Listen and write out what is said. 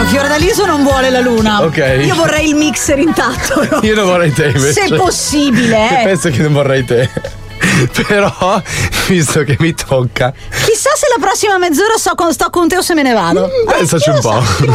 Fiordaliso non vuole la luna. Ok. Io vorrei il mixer intatto. No? Io non vorrei te invece. Se possibile, Penso che non vorrei te. Però, visto che mi tocca, Chissà se la prossima mezz'ora sto con te o se me ne vado. pensaci un po'.